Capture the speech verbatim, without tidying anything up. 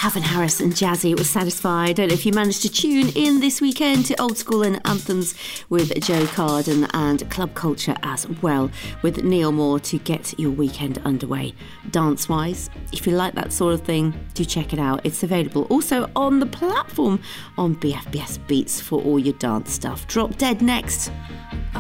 Calvin Harris and Jazzy, it was Satisfied. I don't know if you managed to tune in this weekend to Old School and Anthems with Joe Carden, and Club Culture as well with Neil Moore to get your weekend underway. Dance-wise, if you like that sort of thing, do check it out. It's available also on the platform on B F B S Beats for all your dance stuff. Drop Dead next.